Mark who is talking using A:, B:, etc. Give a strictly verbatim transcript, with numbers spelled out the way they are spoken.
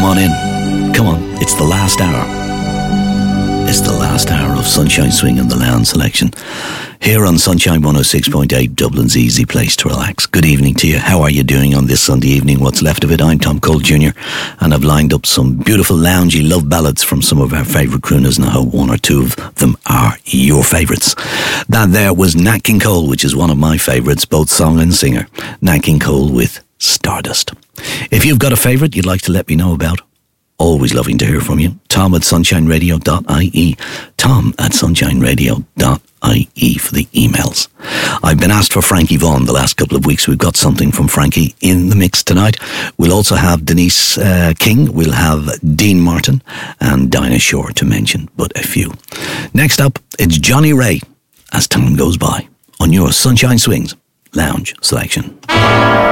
A: Come on in. Come on. It's the last hour. It's the last hour of Sunshine Swing and the Lounge Selection. Here on Sunshine one oh six point eight, Dublin's easy place to relax. Good evening to you. How are you doing on this Sunday evening? What's left of it? I'm Tom Cole Junior and I've lined up some beautiful loungy love ballads from some of our favourite crooners, and I hope one or two of them are your favourites. That there was Nat King Cole, which is one of my favourites, both song and singer. Nat King Cole with Stardust. If you've got a favourite you'd like to let me know about, always loving to hear from you. Tom at sunshine radio dot I E. Tom at sunshine radio dot I E for the emails. I've been asked for Frankie Vaughan the last couple of weeks. We've got something from Frankie in the mix tonight. We'll also have Denise uh, King. We'll have Dean Martin and Dinah Shore, to mention but a few. Next up, it's Johnny Ray, As Time Goes By, on your Sunshine Swings Lounge Selection.